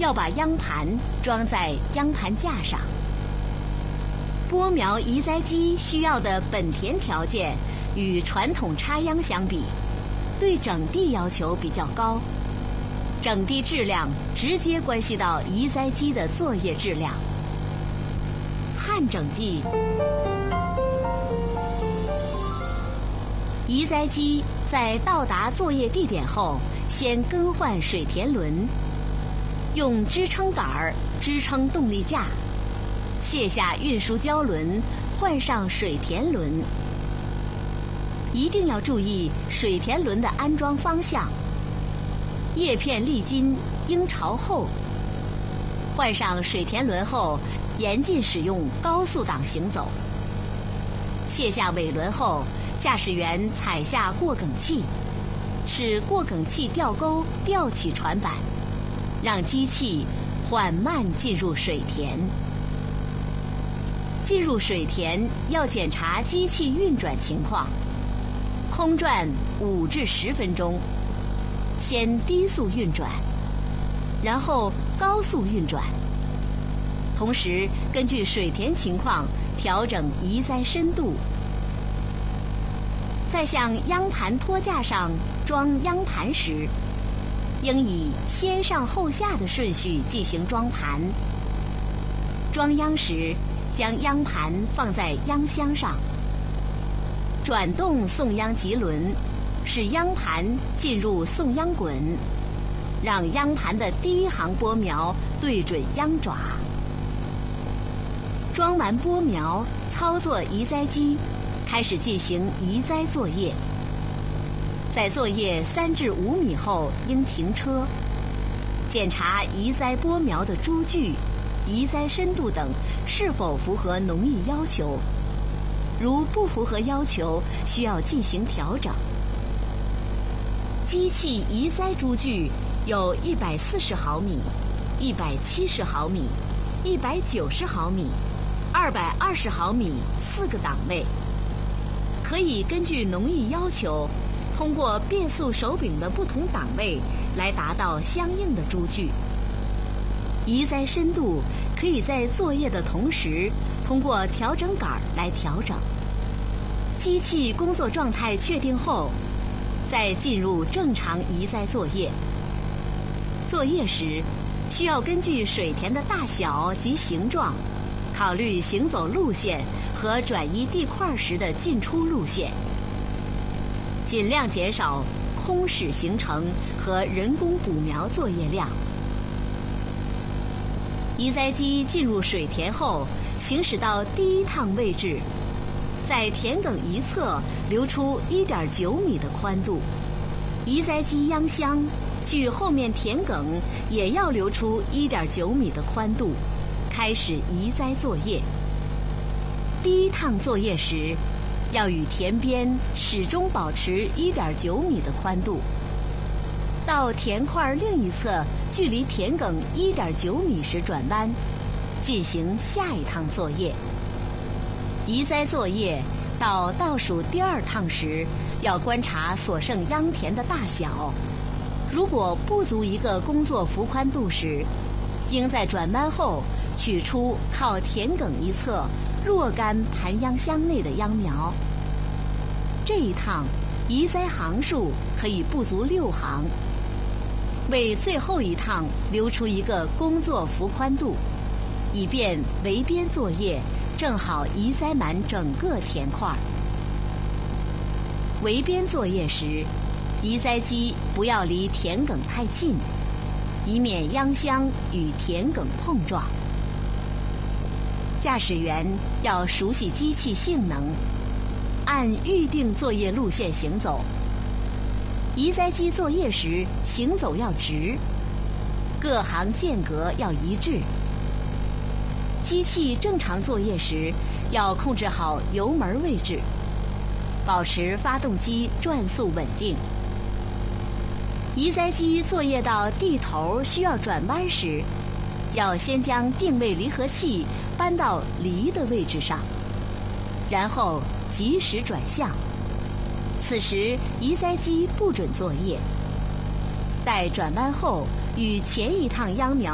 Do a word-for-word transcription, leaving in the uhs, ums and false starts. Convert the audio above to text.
要把秧盘装在秧盘架上。播苗移栽机需要的本田条件与传统插秧相比，对整地要求比较高，整地质量直接关系到移栽机的作业质量。旱整地，移栽机在到达作业地点后，先更换水田轮，用支撑杆儿支撑动力架，卸下运输胶轮，换上水田轮。一定要注意水田轮的安装方向，叶片粒筋应朝后。换上水田轮后，严禁使用高速档行走。卸下尾轮后，驾驶员踩下过梗器，使过梗器吊钩吊起船板，让机器缓慢进入水田。进入水田要检查机器运转情况，空转五至十分钟，先低速运转，然后高速运转。同时根据水田情况调整移栽深度。在向秧盘托架上装秧盘时，应以先上后下的顺序进行装盘。装秧时，将秧盘放在秧箱上，转动送秧棘轮，使秧盘进入送秧滚，让秧盘的第一行播苗对准秧爪。装完播苗，操作移栽机，开始进行移栽作业。在作业三至五米后应停车，检查移栽播苗的株距、移栽深度等是否符合农艺要求。如不符合要求，需要进行调整。机器移栽株距有一百四十毫米、一百七十毫米、一百九十毫米、二百二十毫米四个档位，可以根据农艺要求，通过变速手柄的不同档位来达到相应的株距。移栽深度可以在作业的同时，通过调整杆来调整。机器工作状态确定后，再进入正常移栽作业。作业时，需要根据水田的大小及形状，考虑行走路线和转移地块时的进出路线，尽量减少空室行程和人工补苗作业量。移栽机进入水田后，行驶到第一趟位置，在田埂一侧留出 一点九米的宽度。移栽机秧箱距后面田埂也要留出 一点九米的宽度，开始移栽作业。第一趟作业时，要与田边始终保持 一点九米的宽度。到田块另一侧距离田埂 一点九米时转弯，进行下一趟作业。移栽作业到倒数第二趟时，要观察所剩秧田的大小，如果不足一个工作幅宽度时，应在转弯后取出靠田埂一侧若干盘秧箱内的秧苗。这一趟移栽行数可以不足六行，为最后一趟留出一个工作幅宽度，以便围边作业正好移栽满整个田块。围边作业时，移栽机不要离田埂太近，以免秧箱与田埂碰撞。驾驶员要熟悉机器性能，按预定作业路线行走。移栽机作业时，行走要直，各行间隔要一致。机器正常作业时，要控制好油门位置，保持发动机转速稳定。移栽机作业到地头需要转弯时，要先将定位离合器搬到离的位置上，然后及时转向。此时移栽机不准作业。待转弯后，与前一趟秧苗